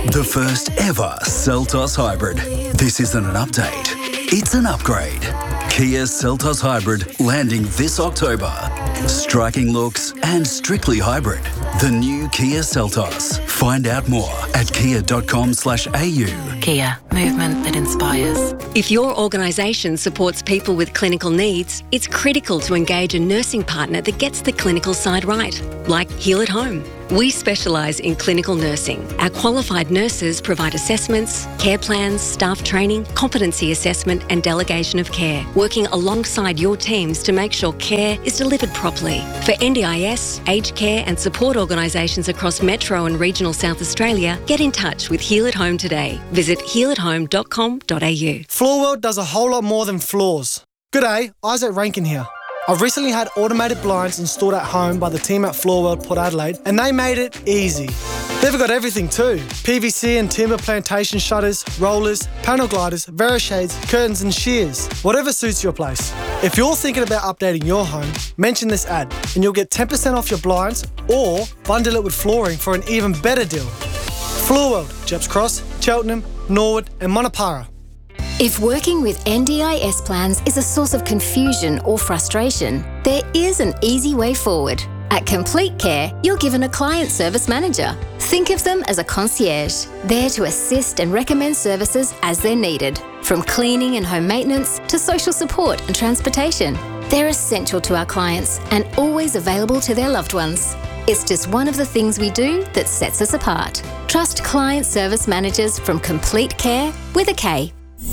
The first ever Seltos Hybrid. This isn't an update, it's an upgrade. Kia Seltos Hybrid landing this October. Striking looks and strictly hybrid. The new Kia Seltos. Find out more at kia.com/au. Kia, movement that inspires. If your organisation supports people with clinical needs, it's critical to engage a nursing partner that gets the clinical side right, like Heal at Home. We specialise in clinical nursing. Our qualified nurses provide assessments, care plans, staff training, competency assessment and delegation of care, working alongside your teams to make sure care is delivered properly. For NDIS, aged care and support organisations across Metro and regional South Australia, get in touch with Heal at Home today. Visit healathome.com.au. Floor World does a whole lot more than floors. G'day, Isaac Rankin here. I've recently had automated blinds installed at home by the team at Floor World Port Adelaide, and they made it easy. They've got everything too. PVC and timber plantation shutters, rollers, panel gliders, Verishades, curtains and shears. Whatever suits your place. If you're thinking about updating your home, mention this ad and you'll get 10% off your blinds or bundle it with flooring for an even better deal. Floor World, Jeps Cross, Cheltenham, Norwood and Monopara. If working with NDIS plans is a source of confusion or frustration, there is an easy way forward. At Complete Care, you're given a client service manager. Think of them as a concierge, there to assist and recommend services as they're needed, from cleaning and home maintenance to social support and transportation. They're essential to our clients and always available to their loved ones. It's just one of the things we do that sets us apart. Trust client service managers from Complete Care with a K.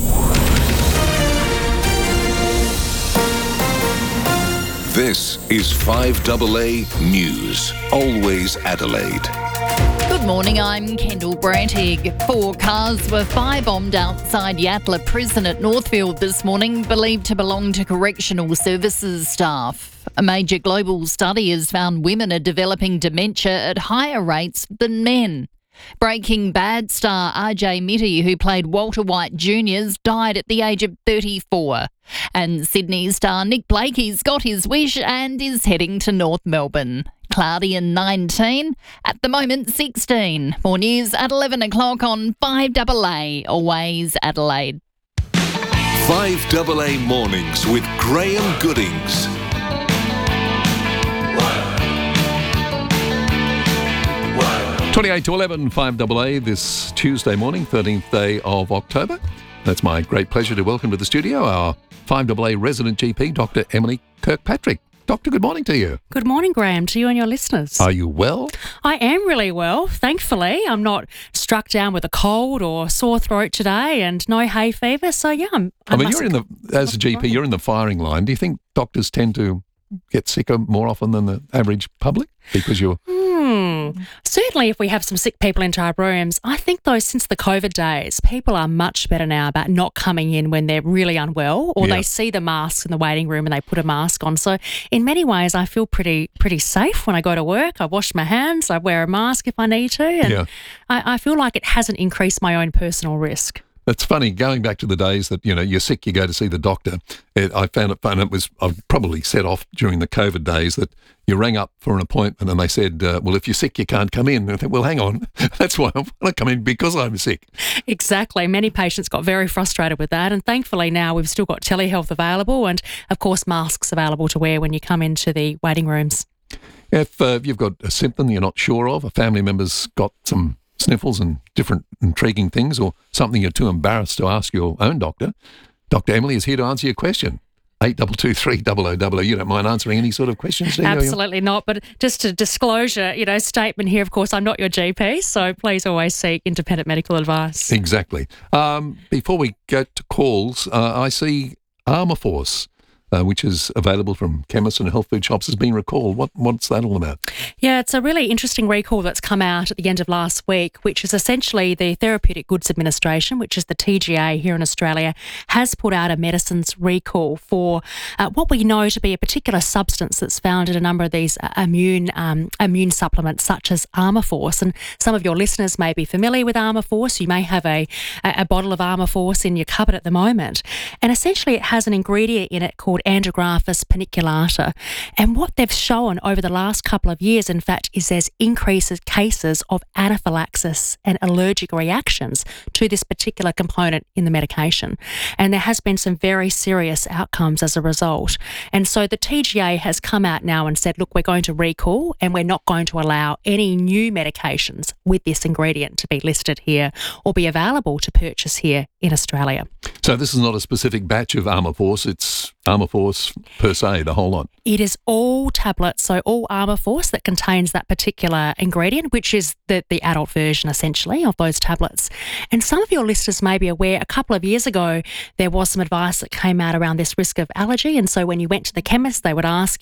This is 5AA News, always Adelaide. Good morning, I'm Kendall Brantig. 4 cars were firebombed outside Yatala Prison at Northfield this morning, believed to belong to correctional services staff. A major global study has found women are developing dementia at higher rates than men. Breaking Bad star RJ Mitty, who played Walter White Jr., died at the age of 34. And Sydney star Nick Blakey's got his wish and is heading to North Melbourne. Cloudy and 19, at the moment 16. More news at 11 o'clock on 5AA, always Adelaide. 5AA Mornings with Graham Goodings. 28 to 11, 5AA this Tuesday morning, 13th day of October. That's my great pleasure to welcome to the studio our 5AA resident GP, Dr. Emily Kirkpatrick. Doctor, good morning to you. Good morning, Graham, to you and your listeners. Are you well? I am really well, thankfully. I'm not struck down with a cold or sore throat today and no hay fever. So, yeah, I mean, as a GP, you're in the firing line. Do you think doctors tend to get sicker more often than the average public because you're... Certainly if we have some sick people into our rooms, I think though since the COVID days, people are much better now about not coming in when they're really unwell or they see the mask in the waiting room and they put a mask on. So in many ways, I feel pretty safe when I go to work. I wash my hands, I wear a mask if I need to, and I feel like it hasn't increased my own personal risk. It's funny, going back to the days that, you're sick, you go to see the doctor. I found it fun. I've probably set off during the COVID days that you rang up for an appointment and they said, well, if you're sick, you can't come in. And I think, well, hang on, that's why I want to come in because I'm sick. Exactly. Many patients got very frustrated with that. And thankfully now we've still got telehealth available and, of course, masks available to wear when you come into the waiting rooms. If you've got a symptom you're not sure of, a family member's got some sniffles and different intriguing things or something you're too embarrassed to ask your own doctor, Dr. Emily is here to answer your question. 8223 You don't mind answering any sort of questions, do you? Absolutely not. But just a disclosure, statement here, of course, I'm not your GP, so please always seek independent medical advice. Exactly. Before we go to calls, I see Armourforce, which is available from chemists and health food shops, has been recalled. What's that all about? Yeah, it's a really interesting recall that's come out at the end of last week, which is essentially the Therapeutic Goods Administration, which is the TGA here in Australia, has put out a medicines recall for what we know to be a particular substance that's found in a number of these immune supplements, such as Armourforce. And some of your listeners may be familiar with Armourforce. You may have a bottle of Armourforce in your cupboard at the moment. And essentially it has an ingredient in it called Andrographis paniculata. And what they've shown over the last couple of years, in fact, is there's increased cases of anaphylaxis and allergic reactions to this particular component in the medication. And there has been some very serious outcomes as a result. And so the TGA has come out now and said, look, we're going to recall and we're not going to allow any new medications with this ingredient to be listed here or be available to purchase here in Australia. So this is not a specific batch of Armour-Force, it's Armour-Force per se, the whole lot. It is all tablets, so all Armour-Force that contains that particular ingredient, which is the adult version essentially of those tablets. And some of your listeners may be aware, a couple of years ago, there was some advice that came out around this risk of allergy. And so when you went to the chemist, they would ask